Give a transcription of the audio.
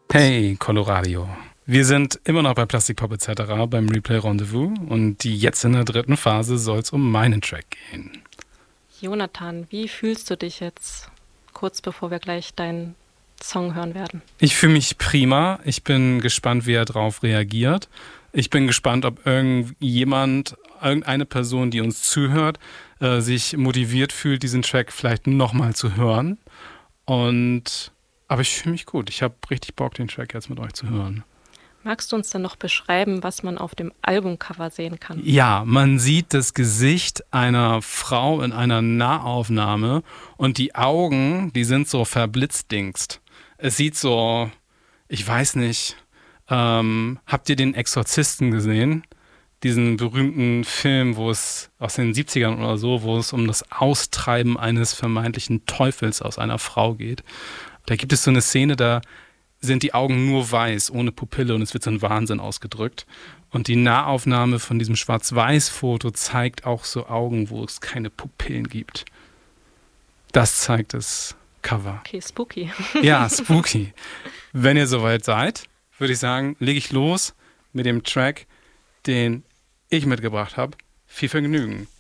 Hey, Coloradio. Wir sind immer noch bei Plastikpop etc. beim Replay Rendezvous und jetzt in der dritten Phase soll es um meinen Track gehen. Jonathan, wie fühlst du dich jetzt, kurz bevor wir gleich deinen Song hören werden? Ich fühle mich prima. Ich bin gespannt, wie er darauf reagiert. Ich bin gespannt, ob irgendeine Person, die uns zuhört, sich motiviert fühlt, diesen Track vielleicht nochmal zu hören. Aber ich fühle mich gut. Ich habe richtig Bock, den Track jetzt mit euch zu hören. Magst du uns dann noch beschreiben, was man auf dem Albumcover sehen kann? Ja, man sieht das Gesicht einer Frau in einer Nahaufnahme und die Augen, die sind so verblitzdingst. Es sieht so, ich weiß nicht, habt ihr den Exorzisten gesehen? Diesen berühmten Film, wo es aus den 70ern oder so, wo es um das Austreiben eines vermeintlichen Teufels aus einer Frau geht. Da gibt es so eine Szene, da sind die Augen nur weiß, ohne Pupille und es wird so ein Wahnsinn ausgedrückt. Und die Nahaufnahme von diesem Schwarz-Weiß-Foto zeigt auch so Augen, wo es keine Pupillen gibt. Das zeigt das Cover. Okay, spooky. Ja, spooky. Wenn ihr soweit seid, würde ich sagen, lege ich los mit dem Track, den ich mitgebracht habe. Viel Vergnügen.